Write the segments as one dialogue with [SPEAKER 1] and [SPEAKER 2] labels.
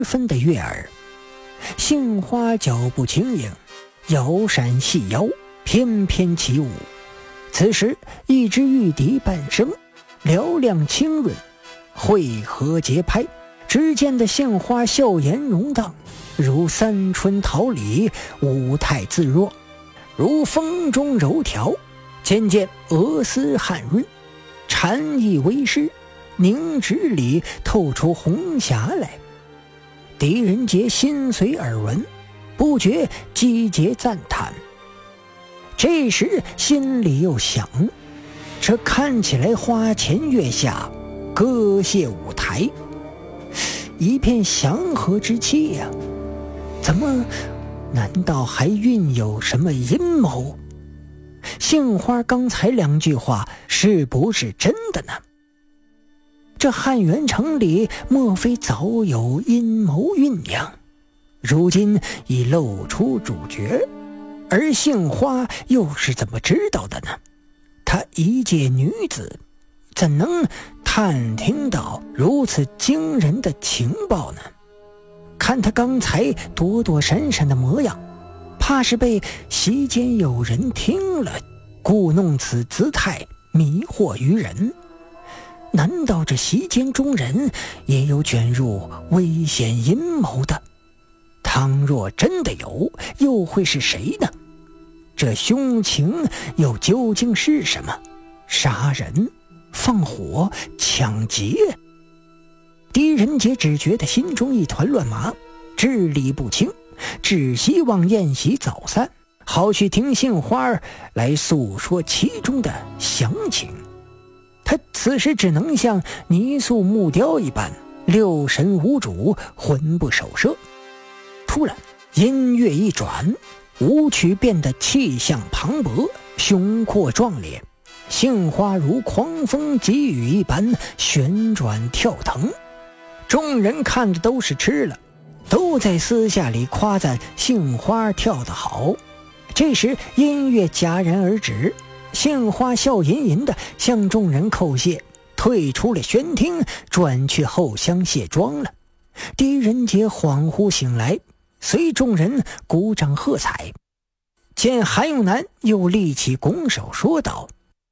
[SPEAKER 1] 分的悦耳。杏花脚步轻盈，摇闪细腰，翩翩起舞。此时一支玉笛半声，嘹亮清润，汇合节拍。只见的杏花笑颜容荡，如三春桃李，舞态自若，如风中柔条，渐渐鹅丝汉润，禅意为师，凝脂里透出红霞来。狄仁杰心随耳闻，不觉击节赞叹。这时心里又想，这看起来花前月下，歌榭舞台，一片祥和之气呀，怎么难道还蕴有什么阴谋？杏花刚才2句话是不是真的呢？这汉元城里莫非早有阴谋酝酿，如今已露出主角，而杏花又是怎么知道的呢？她一介女子，怎能探听到如此惊人的情报呢？看她刚才躲躲闪闪的模样，怕是被席间有人听了，故弄此姿态，迷惑于人。难道这席间中人也有卷入危险阴谋的？倘若真的有，又会是谁呢？这凶情又究竟是什么？杀人、放火、抢劫？狄仁杰只觉得心中一团乱麻，支理不清，只希望宴席早散，好去听杏花来诉说其中的详情。他此时只能像泥塑木雕一般，六神无主，魂不守舍。突然音乐一转，舞曲变得气象磅礴，雄阔壮烈，杏花如狂风急雨一般旋转跳腾。众人看着都是吃了，都在私下里夸赞杏花跳得好。这时音乐戛然而止，杏花笑吟吟地向众人叩谢，退出了轩厅，转去后厢卸妆了。狄仁杰恍惚醒来，随众人鼓掌喝彩。见韩永南又立起拱手说道：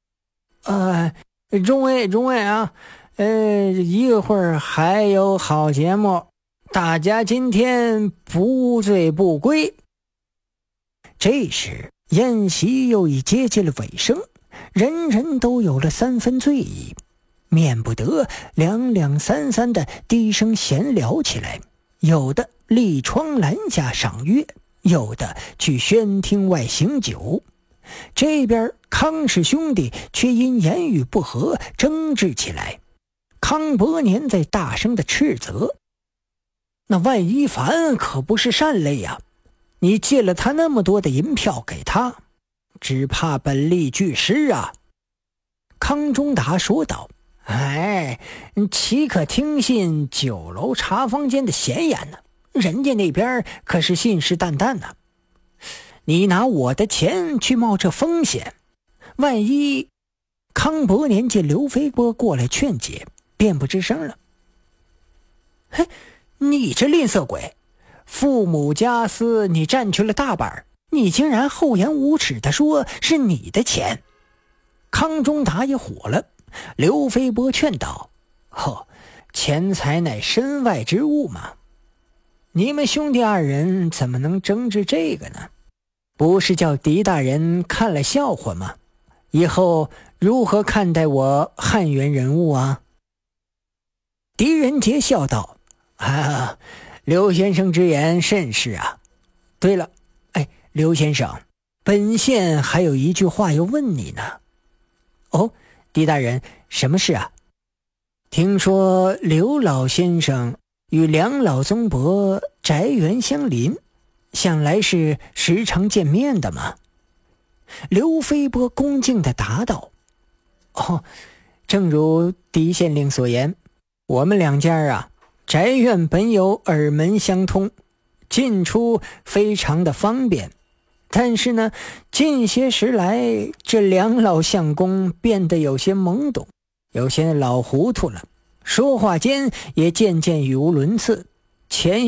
[SPEAKER 1] 众位啊，一会儿还有好节目，大家今天不醉不归。这时宴席又已接近了尾声，人人都有了3分醉意，免不得两两三三的低声闲聊起来，有的立窗栏下赏月，有的去轩厅外行酒。这边康氏兄弟却因言语不合争执起来。康伯年在大声的斥责：那万一凡可不是善类呀，你借了他那么多的银票给他，只怕本利俱失啊。康中达说道：岂可听信酒楼茶坊间的闲言呢？人家那边可是信誓旦旦呢。你拿我的钱去冒这风险，万一……康伯年见刘飞波过来劝解，便不吱声了。你这吝啬鬼，父母家私你占去了大半，你竟然厚颜无耻地说是你的钱。康中达也火了，刘飞波劝道：钱财乃身外之物嘛，你们兄弟2人怎么能争执这个呢？不是叫狄大人看了笑话吗？以后如何看待我汉元人物啊？狄仁杰笑道：刘先生之言甚是啊。对了，刘先生，本县还有一句话要问你呢。狄大人，什么事啊？听说刘老先生与梁老宗伯宅园相邻，想来是时常见面的嘛。刘飞波恭敬地答道：正如狄县令所言，我们2家啊，宅院本有耳门相通，进出非常的方便。但是呢，近些时来，这梁老相公变得有些懵懂，有些老糊涂了，说话间也渐渐语无伦次， 前